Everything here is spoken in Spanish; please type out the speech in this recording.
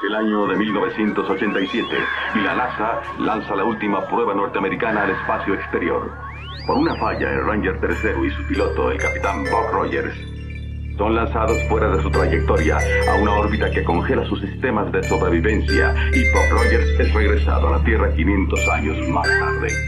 el año de 1987 y la NASA lanza la última prueba norteamericana al espacio exterior. Por una falla, el Ranger tercero y su piloto, el capitán Buck Rogers, son lanzados fuera de su trayectoria a una órbita que congela sus sistemas de sobrevivencia y Buck Rogers es regresado a la Tierra 500 años más tarde.